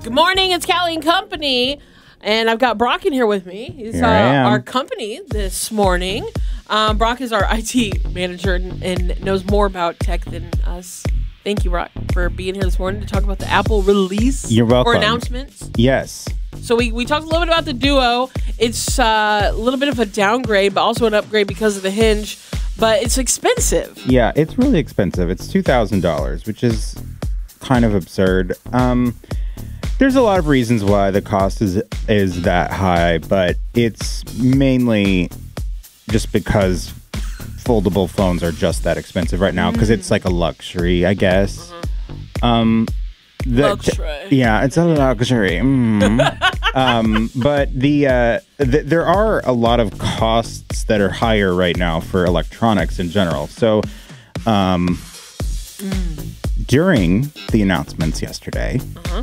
Good morning, it's Callie and Company, and I've got Brock in here with me. He's our company this morning. Brock is our IT manager and knows more about tech than us. Thank you, Brock, for being here this morning to talk about the Apple release. You're welcome. Or announcements. Yes. So we talked a little bit about the Duo. It's a little bit of a downgrade, but also an upgrade because of the hinge. But it's expensive. Yeah, it's really expensive. It's $2,000, which is kind of absurd. There's a lot of reasons why the cost is that high, but it's mainly just because foldable phones are just that expensive right now because it's like a luxury, I guess. Luxury. Yeah, it's a luxury. But there are a lot of costs that are higher right now for electronics in general. So during the announcements yesterday,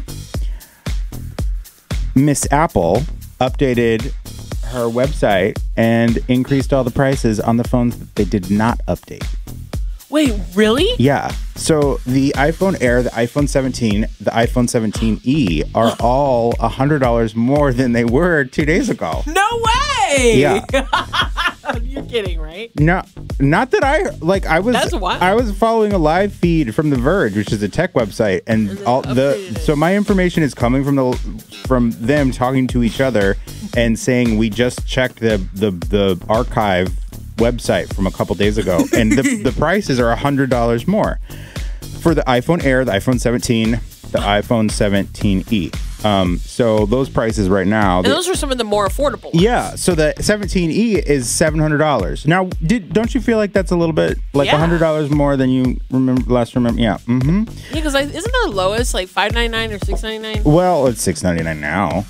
Miss Apple updated her website and increased all the prices on the phones that they did not update. Wait, really? Yeah. So the iPhone Air, the iPhone 17, the iPhone 17e are all $100 more than they were 2 days ago. No way! Yeah. You're kidding, right? No, not that I That's wild. I was following a live feed from The Verge, which is a tech website, and so my information is coming from them talking to each other and saying we just checked the archive website from a couple days ago, and the prices are $100 more for the iPhone Air, the iPhone 17, the iPhone 17e. So those prices right now, and those are some of the more affordable ones. Yeah, so the 17e is $700. Now, don't you feel like that's a little bit like $100 more than you remember? Yeah. Yeah, because isn't our lowest like $599 or $699? Well, it's $699 now.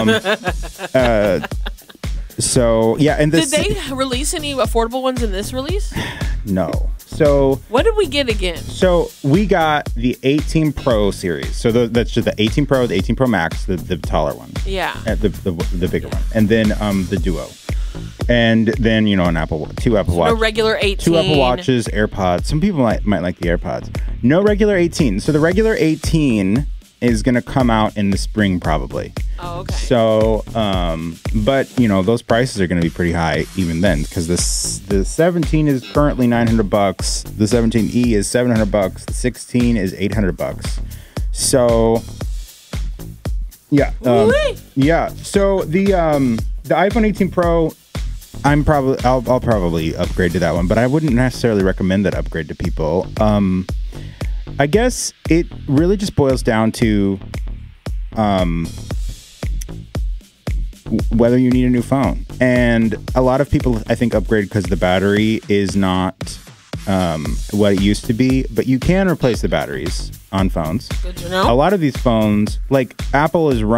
So yeah, and did they release any affordable ones in this release? No. So what did we get again? So we got the 18 Pro series. So that's just the 18 Pro, the 18 Pro Max, the taller one. Yeah. The bigger one, and then the Duo, and then two Apple Watches, a regular 18, 2 Apple Watches, AirPods. Some people might like the AirPods. No regular 18. So the regular 18 is going to come out in the spring probably. Oh, okay. So, but those prices are going to be pretty high even then because the 17 is currently $900. The 17e is $700. The 16 is $800. So, yeah, yeah. So the iPhone 18 Pro, I'll probably upgrade to that one, but I wouldn't necessarily recommend that upgrade to people. I guess it really just boils down to whether you need a new phone. And a lot of people, I think, upgrade because the battery is not what it used to be. But you can replace the batteries on phones. Good to know. A lot of these phones, like Apple is running